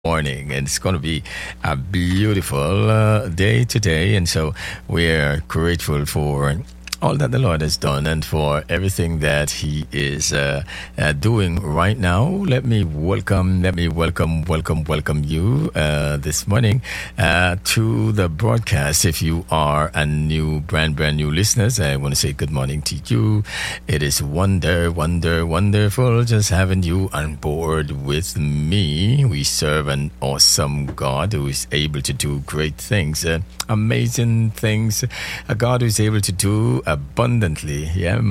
morning, and it's going to be a beautiful day today. And so we're grateful for all that the Lord has done and for everything that He is doing right now. Let me welcome you this morning to the broadcast. If you are a brand new listeners, I want to say good morning to you. It is wonderful just having you on board with me. We serve an awesome God who is able to do great things, amazing things, a God who is able to do abundantly,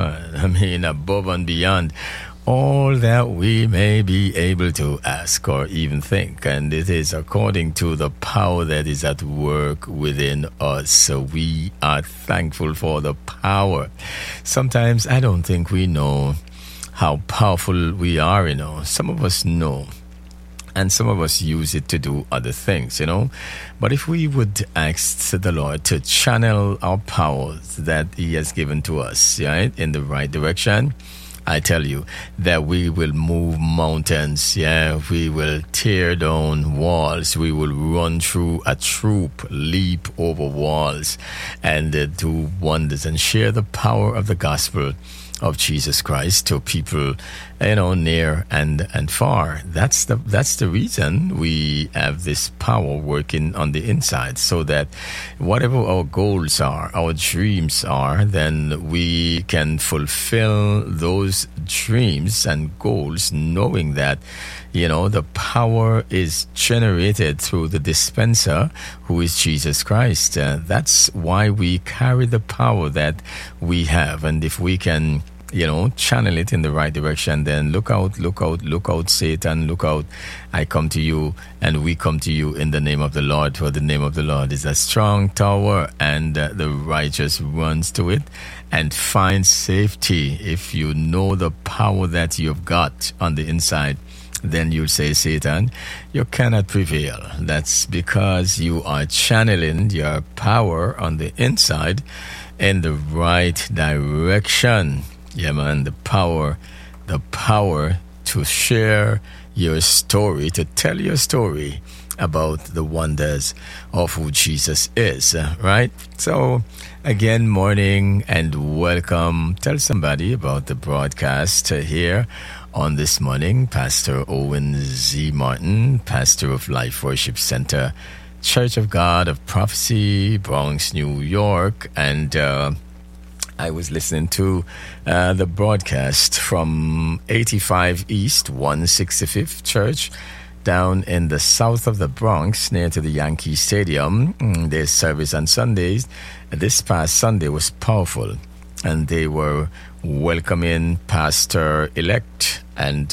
above and beyond all that we may be able to ask or even think. And it is according to the power that is at work within us. So we are thankful for the power. Sometimes I don't think we know how powerful we are, Some of us know, and some of us use it to do other things, But if we would ask the Lord to channel our powers that He has given to us, right, in the right direction, I tell you that we will move mountains. We will tear down walls. We will run through a troop, leap over walls, and do wonders and share the power of the gospel of Jesus Christ to people, near and far. That's the reason we have this power working on the inside, so that whatever our goals are, our dreams are, then we can fulfill those dreams and goals, knowing that the power is generated through the dispenser, who is Jesus Christ. That's why we carry the power that we have. And if we can, channel it in the right direction, then look out, Satan, look out. I come to you, and we come to you in the name of the Lord, for the name of the Lord is a strong tower, and the righteous runs to it and finds safety. If you know the power that you've got on the inside, then you'll say, Satan, you cannot prevail. That's because you are channeling your power on the inside in the right direction. The power to share your story, to tell your story about the wonders of who Jesus is, right? So, again, morning and welcome. Tell somebody about the broadcast here on this morning. Pastor Owen Z. Martin, pastor of Life Worship Center, Church of God of Prophecy, Bronx, New York. And I was listening to the broadcast from 85 East 165th Church down in the south of the Bronx, near to the Yankee Stadium. Their service on Sundays, this past Sunday, was powerful, and they were welcoming Pastor-elect and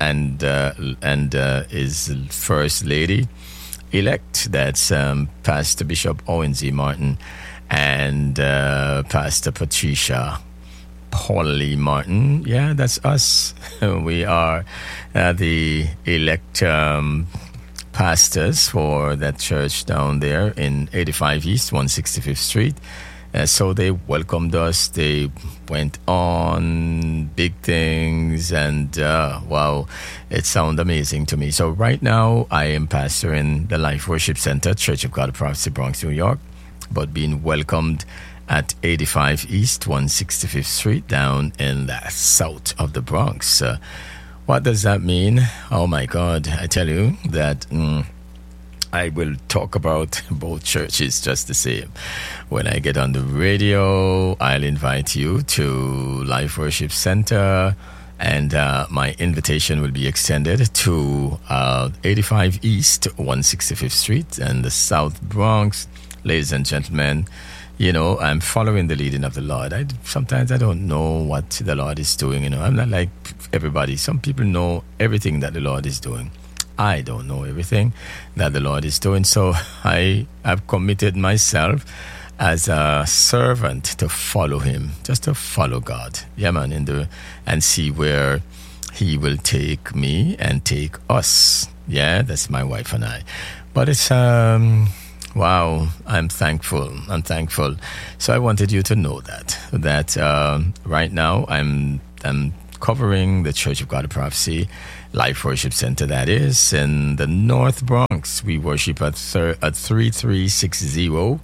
his First Lady-elect. That's Pastor Bishop Owen Z. Martin and Pastor Patricia Paulie Martin. Yeah, that's us. We are the elect pastors for that church down there in 85 East 165th Street. So they welcomed us. They went on big things, and wow, it sounded amazing to me. So right now, I am pastoring the Life Worship Center, Church of God of Prophecy, Bronx, New York, but being welcomed at 85 East 165th Street down in the south of the Bronx. What does that mean? Oh my God, I tell you that I will talk about both churches just the same. When I get on the radio, I'll invite you to Life Worship Center, and my invitation will be extended to 85 East 165th Street and the South Bronx. Ladies and gentlemen, I'm following the leading of the Lord. Sometimes I don't know what the Lord is doing. I'm not like everybody. Some people know everything that the Lord is doing. I don't know everything that the Lord is doing. So I have committed myself as a servant to follow Him, just to follow God. And see where He will take me and take us. Yeah, that's my wife and I. But it's wow, I'm thankful. So I wanted you to know that right now I'm covering the Church of God of Prophecy Life Worship Center, that is, in the North Bronx. We worship at 3360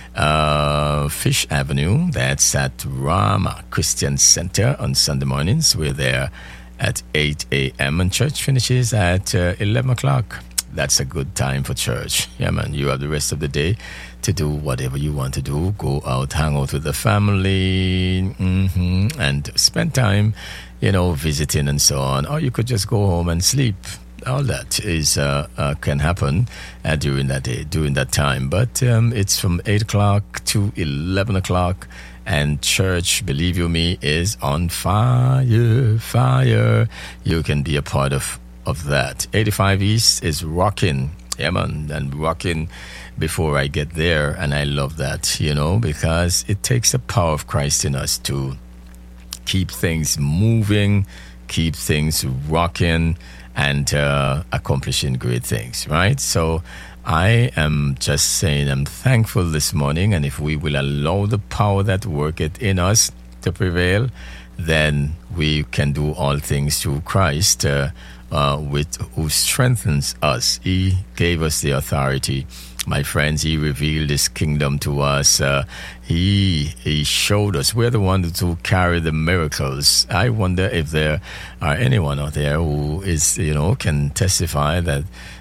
Fish Avenue. That's at Rama Christian Center on Sunday mornings. We're there at 8 a.m. and church finishes at 11 o'clock. That's a good time for church. Yeah, man, you have the rest of the day to do whatever you want to do. Go out, hang out with the family, and spend time, visiting and so on. Or you could just go home and sleep. All that is can happen during that day, during that time. But it's from 8 o'clock to 11 o'clock. And church, believe you me, is on fire, fire. You can be a part of that. 85 East is rocking. Yeah, man, and rocking before I get there. And I love that, because it takes the power of Christ in us to keep things moving, keep things rocking, and accomplishing great things, right? So I am just saying I'm thankful this morning, and if we will allow the power that worketh in us to prevail, then we can do all things through Christ, who strengthens us. He gave us the authority. My friends, He revealed His kingdom to us. He showed us. We're the ones who carry the miracles. I wonder if there are anyone out there who is, can testify that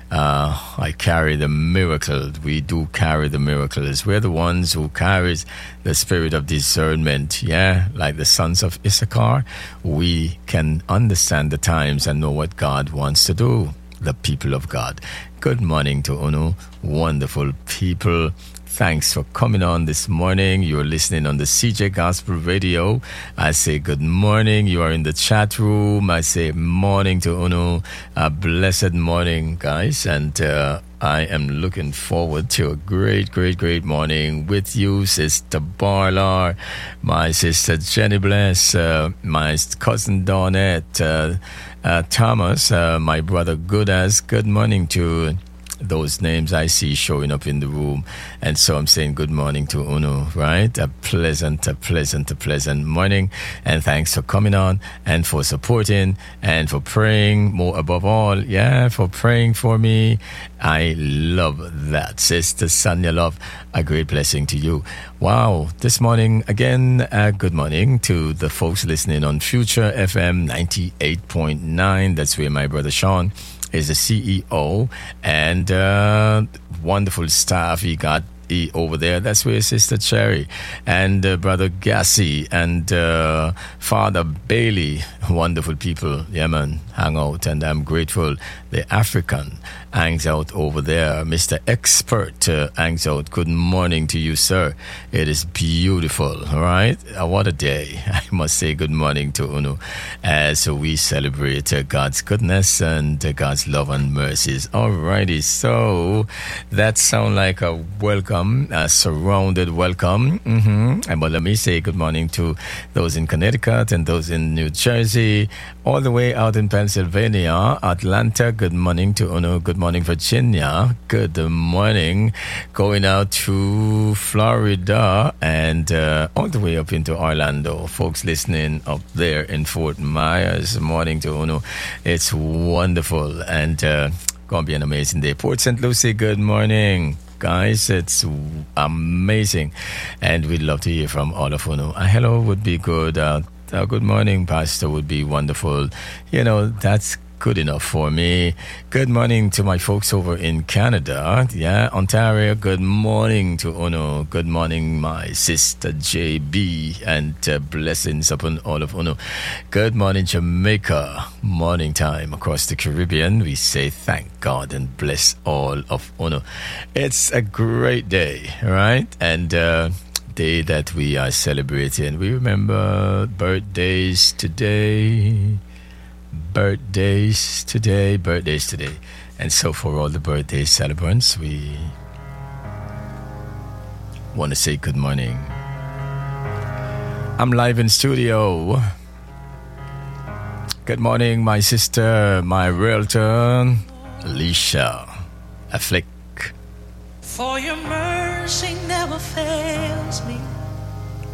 I carry the miracle. We do carry the miracles. We're the ones who carries the spirit of discernment. Yeah, like the sons of Issachar, we can understand the times and know what God wants to do. The people of God. Good morning to Unu, wonderful people. Thanks for coming on this morning. You're listening on the CJ Gospel Radio. I say good morning. You are in the chat room. I say morning to Unu. A blessed morning, guys. And I am looking forward to a great, great, great morning with you, Sister Barlar, my sister Jenny Bless, my cousin Dawnette, Thomas, my brother Goodas. Good morning to those names I see showing up in the room. And so I'm saying good morning to Unu, right? A pleasant morning. And thanks for coming on and for supporting and for praying, more above all, for praying for me. I love that. Sister Sonia Love, a great blessing to you. Wow. This morning, again, good morning to the folks listening on Future FM 98.9. That's where my brother Sean is the CEO, and wonderful staff he got over there. That's where Sister Cherry and Brother Gassi and Father Bailey, wonderful people, man, hang out, and I'm grateful. The African hangs out over there. Mr. Expert hangs out. Good morning to you, sir. It is beautiful, all right? What a day. I must say good morning to Unu as we celebrate God's goodness and God's love and mercies. All righty, so that sounds like a welcome, a surrounded welcome. But let me say good morning to those in Connecticut and those in New Jersey, all the way out in Pennsylvania, Atlanta. Good morning to Unu. Good morning, Virginia. Good morning. Going out to Florida and all the way up into Orlando. Folks listening up there in Fort Myers. Morning to Unu. It's wonderful and gonna be an amazing day. Port St. Lucie, good morning. Guys, it's amazing. And we'd love to hear from all of Unu. A hello would be good. Good morning, Pastor, would be wonderful. That's good enough for me. Good morning to my folks over in Canada. Ontario. Good morning to Unu. Good morning, my sister JB, and blessings upon all of Unu. Good morning, Jamaica. Morning time across the Caribbean. We say thank God and bless all of Unu. It's a great day, right? And day that we are celebrating. We remember birthdays today. Birthdays today. And so for all the birthday celebrants, we want to say good morning. I'm live in studio. Good morning, my sister, my realtor, Alicia Affleck. For your mercy never fails me.